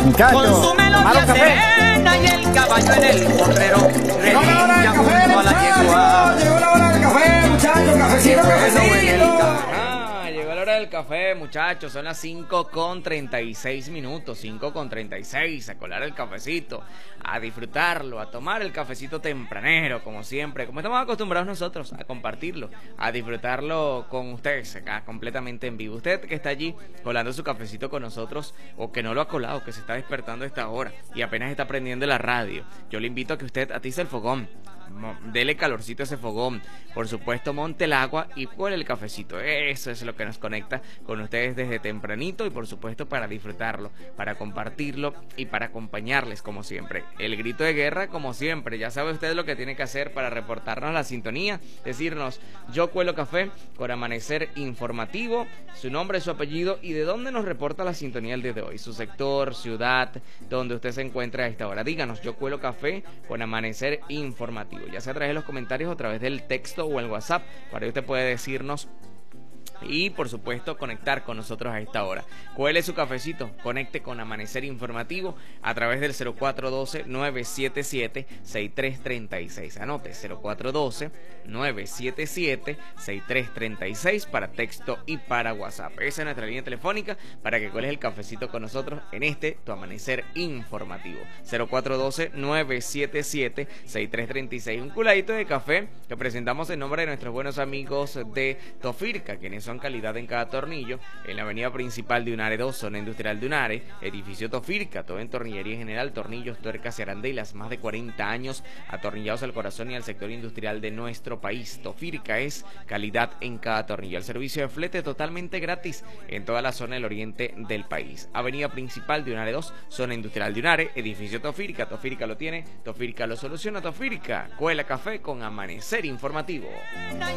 Muchachos, con su melodía serena y el caballo en el sombrero. Llegó la hora del café, muchachos. Llegó la hora del café, muchachos. Cafecito, cafecito. Llegó la hora del café, muchachos. Son las 5:36 minutos. 5:36. A colar el cafecito, a disfrutarlo, a tomar el cafecito tempranero, como siempre, como estamos acostumbrados nosotros, a compartirlo, a disfrutarlo con ustedes acá completamente en vivo. Usted que está allí colando su cafecito con nosotros, o que no lo ha colado, que se está despertando a esta hora y apenas está prendiendo la radio, yo le invito a que usted atice el fogón, dele calorcito a ese fogón, por supuesto monte el agua y cuele el cafecito. Eso es lo que nos conecta con ustedes desde tempranito, y por supuesto para disfrutarlo, para compartirlo y para acompañarles como siempre. El grito de guerra como siempre, ya sabe usted lo que tiene que hacer para reportarnos la sintonía, decirnos: yo cuelo café con Amanecer Informativo, su nombre, su apellido y de dónde nos reporta la sintonía el día de hoy, su sector, ciudad, donde usted se encuentra a esta hora. Díganos: yo cuelo café con Amanecer Informativo, ya sea a través de los comentarios o a través del texto o el WhatsApp. Para ahí usted puede decirnos y por supuesto conectar con nosotros a esta hora. Cuele su cafecito, conecte con Amanecer Informativo a través del 0412-977-6336. Anote: 0412-977-6336 para texto y para WhatsApp. Esa es nuestra línea telefónica para que cueles el cafecito con nosotros en este tu Amanecer Informativo. 0412-977-6336. Un culadito de café que presentamos en nombre de nuestros buenos amigos de Tofirca, quienes son calidad en cada tornillo, en la avenida principal de Unare 2, zona industrial de Unare, edificio Tofirca, todo en tornillería general, tornillos, tuercas y arandelas, más de 40 años atornillados al corazón y al sector industrial de nuestro país. Tofirca es calidad en cada tornillo. El servicio de flete totalmente gratis en toda la zona del oriente del país. Avenida principal de Unare 2, zona industrial de Unare, edificio Tofirca. Tofirca lo tiene, Tofirca lo soluciona. Tofirca cuela café con Amanecer Informativo.